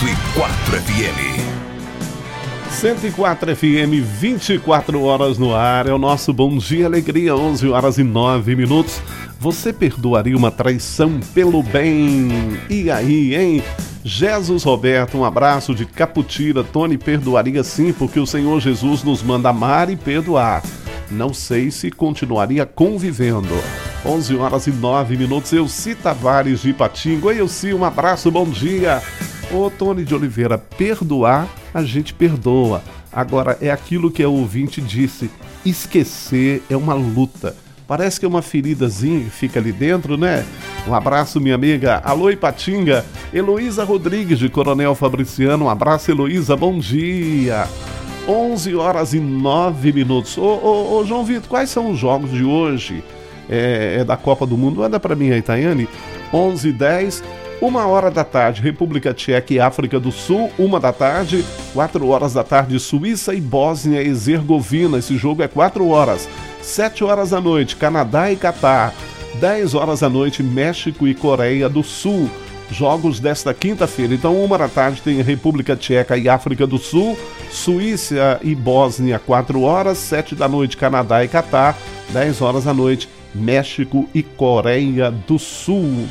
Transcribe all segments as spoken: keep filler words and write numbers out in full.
cento e quatro F M. cento e quatro F M, vinte e quatro horas no ar, é o nosso Bom Dia Alegria, onze horas e nove minutos. Você perdoaria uma traição pelo bem? E aí, hein? Jesus Roberto, um abraço de Caputira. Tony, perdoaria sim, porque o Senhor Jesus nos manda amar e perdoar. Não sei se continuaria convivendo. onze horas e nove minutos, Elci Tavares de Ipatinga. Oi, Elci, um abraço, bom dia. Ô, Tony de Oliveira, perdoar, a gente perdoa. Agora, é aquilo que a ouvinte disse, esquecer é uma luta. Parece que é uma feridazinha que fica ali dentro, né? Um abraço, minha amiga. Alô, Ipatinga. Heloísa Rodrigues, de Coronel Fabriciano. Um abraço, Heloísa, bom dia. onze horas e nove minutos. Ô, ô, ô, João Vitor, quais são os jogos de hoje? É, é da Copa do Mundo? Anda pra mim aí, Tayane. onze e dez, uma hora da tarde, República Tcheca e África do Sul. Uma da tarde, quatro horas da tarde, Suíça e Bósnia e Herzegovina. Esse jogo é quatro horas. sete horas da noite, Canadá e Catar. dez horas da noite, México e Coreia do Sul. Jogos desta quinta-feira. Então, uma da tarde tem República Tcheca e África do Sul, Suíça e Bósnia, quatro horas, sete da noite, Canadá e Catar, dez horas da noite, México e Coreia do Sul.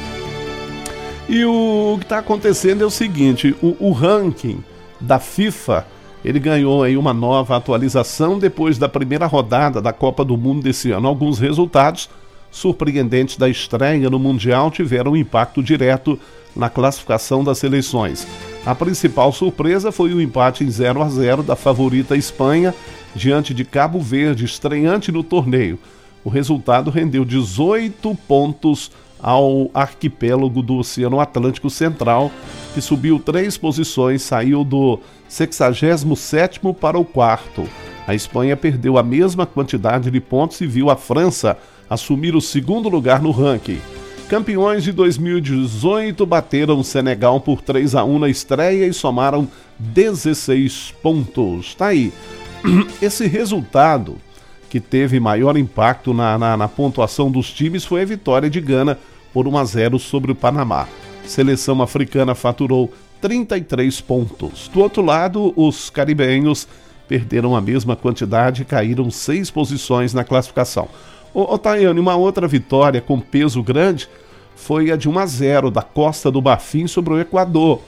E o que está acontecendo é o seguinte, o, o ranking da FIFA, ele ganhou aí uma nova atualização depois da primeira rodada da Copa do Mundo desse ano. Alguns resultados surpreendentes da estreia no Mundial tiveram um impacto direto na classificação das seleções. A principal surpresa foi o empate em zero a zero da favorita Espanha diante de Cabo Verde, estreante no torneio. O resultado rendeu dezoito pontos ao arquipélago do Oceano Atlântico Central, que subiu três posições, saiu do sexagésimo sétimo para o quarto. A Espanha perdeu a mesma quantidade de pontos e viu a França assumir o segundo lugar no ranking. Campeões de dois mil e dezoito bateram o Senegal por três a um na estreia e somaram dezesseis pontos. Tá aí. Esse resultado que teve maior impacto na, na, na pontuação dos times foi a vitória de Gana por um a zero sobre o Panamá. Seleção africana faturou trinta e três pontos. Do outro lado, os caribenhos perderam a mesma quantidade e caíram seis posições na classificação. Ô, ô Tayane, uma outra vitória com peso grande foi a de um a zero da Costa do Marfim sobre o Equador.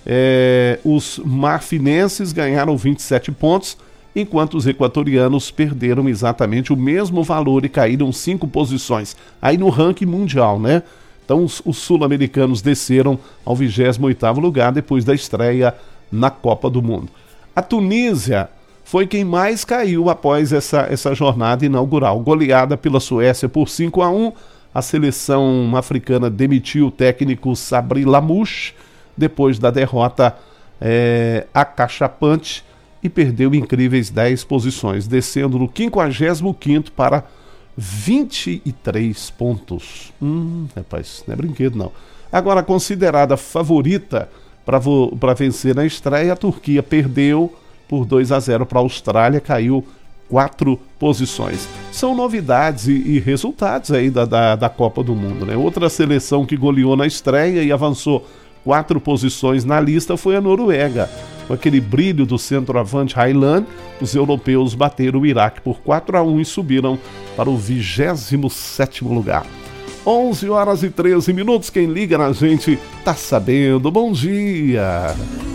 É, os marfinenses ganharam vinte e sete pontos, enquanto os equatorianos perderam exatamente o mesmo valor e caíram cinco posições. Aí no ranking mundial, né? Então os, os sul-americanos desceram ao vigésimo oitavo lugar depois da estreia na Copa do Mundo. A Tunísia foi quem mais caiu após essa, essa jornada inaugural. Goleada pela Suécia por cinco a um, a seleção africana demitiu o técnico Sabri Lamouche depois da derrota é, acachapante e perdeu incríveis dez posições, descendo do quinquagésimo quinto para vinte e três pontos. Hum, rapaz, não é brinquedo não. Agora, considerada favorita para vencer na estreia, a Turquia perdeu por dois a zero para a Austrália, caiu quatro posições. São novidades e, e resultados aí da, da, da Copa do Mundo, né? Outra seleção que goleou na estreia e avançou quatro posições na lista foi a Noruega. Com aquele brilho do centroavante Haaland, os europeus bateram o Iraque por quatro a um e subiram para o vigésimo sétimo lugar. onze horas e treze minutos, quem liga na gente tá sabendo. Bom dia!